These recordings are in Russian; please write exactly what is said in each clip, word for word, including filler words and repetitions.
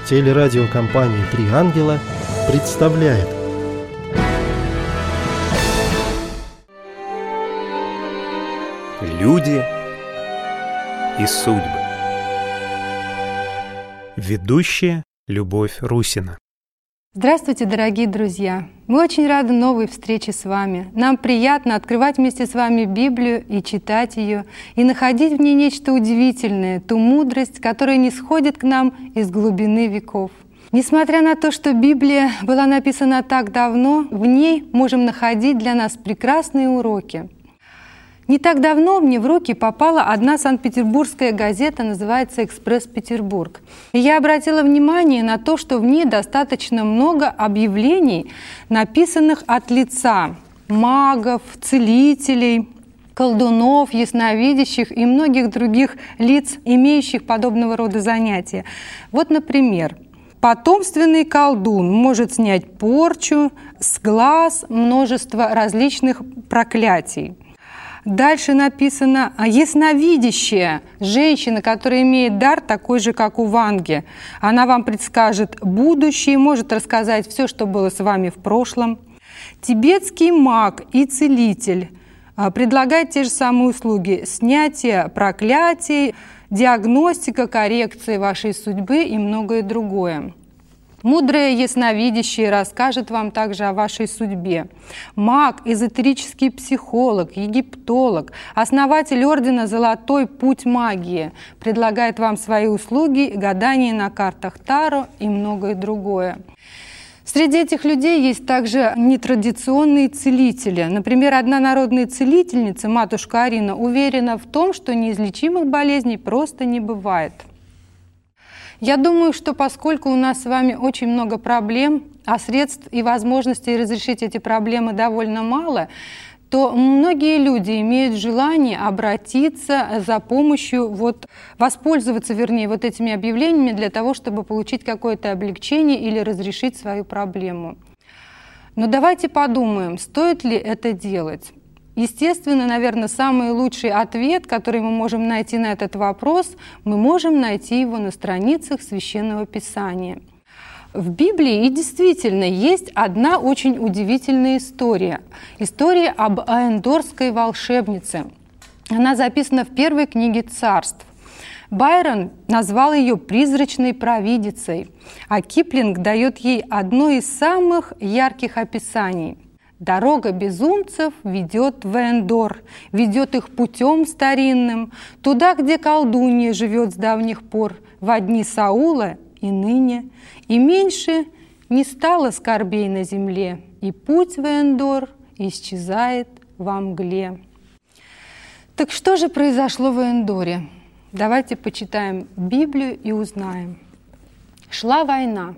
Телерадиокомпания «Три ангела» представляет. Люди и судьбы. Ведущая Любовь Русина. Здравствуйте, дорогие друзья! Мы очень рады новой встрече с вами. Нам приятно открывать вместе с вами Библию и читать ее, и находить в ней нечто удивительное, ту мудрость, которая нисходит к нам из глубины веков. Несмотря на то, что Библия была написана так давно, в ней можем находить для нас прекрасные уроки. Не так давно мне в руки попала одна санкт-петербургская газета, называется «Экспресс Петербург». И я обратила внимание на то, что в ней достаточно много объявлений, написанных от лица магов, целителей, колдунов, ясновидящих и многих других лиц, имеющих подобного рода занятия. Вот, например, потомственный колдун может снять порчу с глаз, множество различных проклятий. Дальше написано «ясновидящая женщина, которая имеет дар такой же, как у Ванги. Она вам предскажет будущее, может рассказать все, что было с вами в прошлом». Тибетский маг и целитель предлагает те же самые услуги: снятие проклятий, диагностика, коррекция вашей судьбы и многое другое. Мудрая ясновидящая расскажет вам также о вашей судьбе. Маг, эзотерический психолог, египтолог, основатель ордена «Золотой путь магии» предлагает вам свои услуги, гадания на картах Таро и многое другое. Среди этих людей есть также нетрадиционные целители. Например, одна народная целительница, матушка Арина, уверена в том, что неизлечимых болезней просто не бывает. Я думаю, что поскольку у нас с вами очень много проблем, а средств и возможностей разрешить эти проблемы довольно мало, то многие люди имеют желание обратиться за помощью, вот, воспользоваться, вернее, вот этими объявлениями для того, чтобы получить какое-то облегчение или разрешить свою проблему. Но давайте подумаем, стоит ли это делать. Естественно, наверное, самый лучший ответ, который мы можем найти на этот вопрос, мы можем найти его на страницах Священного Писания. В Библии и действительно есть одна очень удивительная история. История об аэндорской волшебнице. Она записана в первой книге Царств. Байрон назвал ее «призрачной провидицей», а Киплинг дает ей одно из самых ярких описаний. «Дорога безумцев ведет в Эндор, ведет их путем старинным, туда, где колдунья живет с давних пор, во дни Саула и ныне, и меньше не стало скорбей на земле, и путь в Эндор исчезает во мгле». Так что же произошло в Эндоре? Давайте почитаем Библию и узнаем. Шла война.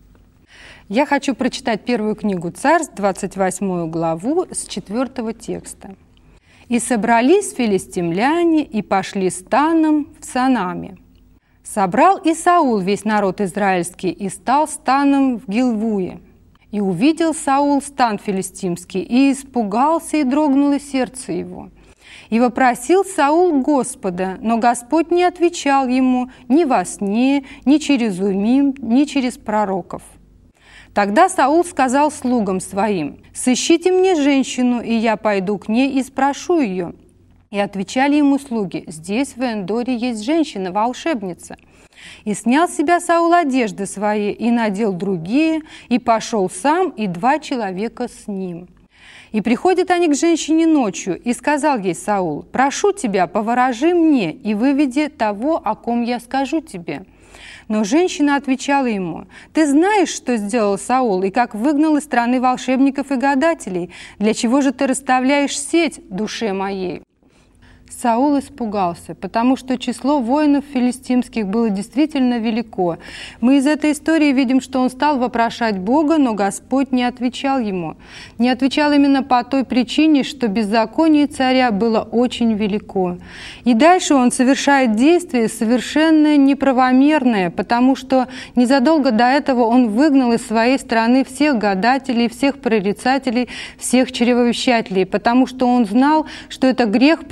Я хочу прочитать первую книгу Царств, двадцать восьмую главу, с четвертого текста. «И собрались филистимляне, и пошли станом в Санаме. Собрал и Саул весь народ израильский, и стал станом в Гилвуе. И увидел Саул стан филистимский, и испугался, и дрогнуло сердце его. И вопросил Саул Господа, но Господь не отвечал ему ни во сне, ни через умим, ни через пророков. Тогда Саул сказал слугам своим: «Сыщите мне женщину, и я пойду к ней и спрошу ее». И отвечали ему слуги: «Здесь в Эндоре есть женщина-волшебница». И снял с себя Саул одежды свои, и надел другие, и пошел сам, и два человека с ним. И приходят они к женщине ночью, и сказал ей Саул: «Прошу тебя, поворожи мне, и выведи того, о ком я скажу тебе». Но женщина отвечала ему: «Ты знаешь, что сделал Саул, и как выгнал из страны волшебников и гадателей? Для чего же ты расставляешь сеть душе моей?» Саул испугался, потому что число воинов филистимских было действительно велико. Мы из этой истории видим, что он стал вопрошать Бога, но Господь не отвечал ему. Не отвечал именно по той причине, что беззаконие царя было очень велико. И дальше он совершает действие совершенно неправомерное, потому что незадолго до этого он выгнал из своей страны всех гадателей, всех прорицателей, всех чревовещателей, потому что он знал, что это грех пред Богом.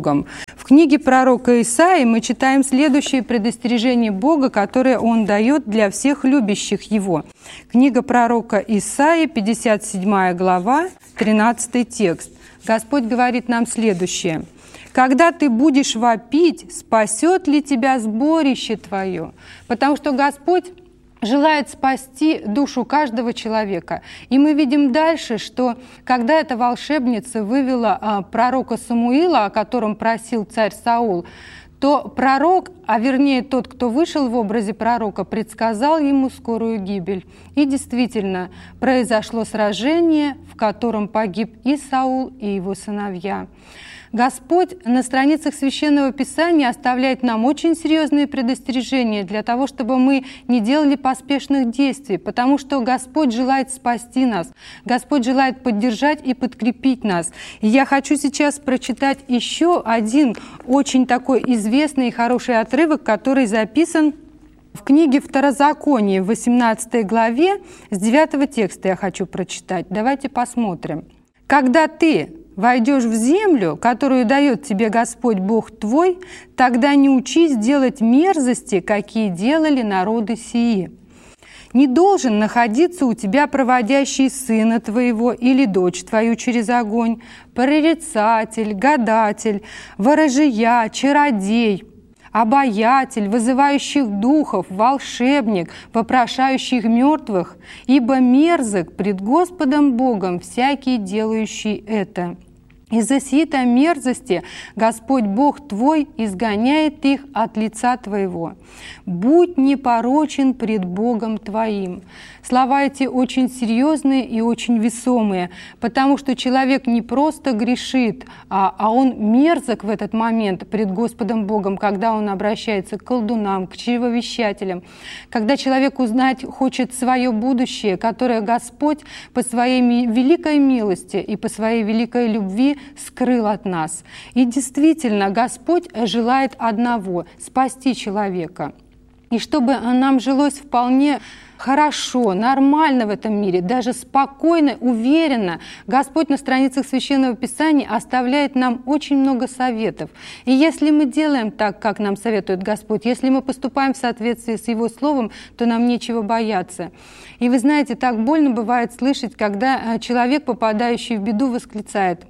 Богом. В книге пророка Исаии мы читаем следующее предостережение Бога, которое Он дает для всех любящих Его. Книга пророка Исаии, пятьдесят седьмая глава, тринадцатый текст. Господь говорит нам следующее. «Когда ты будешь вопить, спасет ли тебя сборище твое?» Потому что Господь желает спасти душу каждого человека. И мы видим дальше, что когда эта волшебница вывела а, пророка Самуила, о котором просил царь Саул, то пророк, а вернее тот, кто вышел в образе пророка, предсказал ему скорую гибель. И действительно, произошло сражение, в котором погиб и Саул, и его сыновья. Господь на страницах Священного Писания оставляет нам очень серьезные предостережения для того, чтобы мы не делали поспешных действий, потому что Господь желает спасти нас, Господь желает поддержать и подкрепить нас. И я хочу сейчас прочитать еще один очень такой известный и хороший отрывок, который записан в книге Второзаконие, в восемнадцатой главе, с девятого текста я хочу прочитать. Давайте посмотрим. «Когда ты войдешь в землю, которую дает тебе Господь Бог твой, тогда не учись делать мерзости, какие делали народы сии. Не должен находиться у тебя проводящий сына твоего или дочь твою через огонь, прорицатель, гадатель, ворожия, чародей, обаятель, вызывающих духов, волшебник, вопрошающих мертвых, ибо мерзок пред Господом Богом всякий, делающий это. Из-за сита мерзости Господь Бог твой изгоняет их от лица твоего. Будь непорочен пред Богом твоим». Слова эти очень серьезные и очень весомые, потому что человек не просто грешит, а, а он мерзок в этот момент пред Господом Богом, когда он обращается к колдунам, к чревовещателям, когда человек узнать хочет свое будущее, которое Господь по своей великой милости и по своей великой любви скрыл от нас. И действительно, Господь желает одного — спасти человека. И чтобы нам жилось вполне хорошо, нормально в этом мире, даже спокойно, уверенно, Господь на страницах Священного Писания оставляет нам очень много советов. И если мы делаем так, как нам советует Господь, если мы поступаем в соответствии с Его Словом, то нам нечего бояться. И вы знаете, так больно бывает слышать, когда человек, попадающий в беду, восклицает: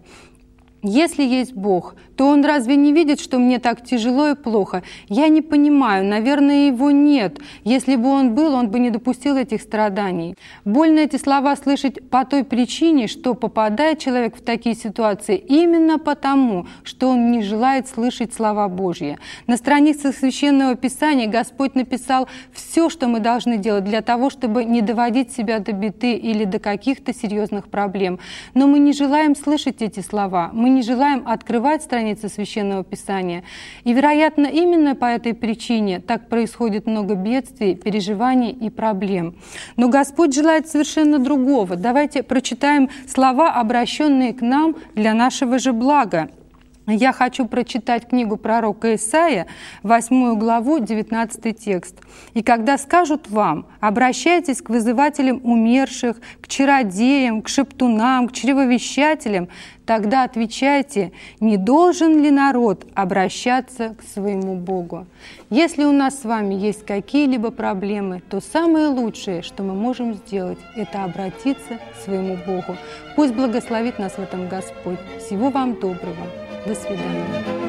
«Если есть Бог, то Он разве не видит, что мне так тяжело и плохо? Я не понимаю, наверное, Его нет. Если бы Он был, Он бы не допустил этих страданий». Больно эти слова слышать по той причине, что попадает человек в такие ситуации именно потому, что он не желает слышать слова Божьи. На страницах Священного Писания Господь написал все, что мы должны делать для того, чтобы не доводить себя до беды или до каких-то серьезных проблем. Но мы не желаем слышать эти слова. Мы не желаем открывать страницы Священного Писания. И, вероятно, именно по этой причине так происходит много бедствий, переживаний и проблем. Но Господь желает совершенно другого. Давайте прочитаем слова, обращенные к нам для нашего же блага. Я хочу прочитать книгу пророка Исаия, восьмую главу, девятнадцатый текст. «И когда скажут вам: обращайтесь к вызывателям умерших, к чародеям, к шептунам, к чревовещателям, тогда отвечайте: не должен ли народ обращаться к своему Богу?» Если у нас с вами есть какие-либо проблемы, то самое лучшее, что мы можем сделать, это обратиться к своему Богу. Пусть благословит нас в этом Господь. Всего вам доброго. До свидания.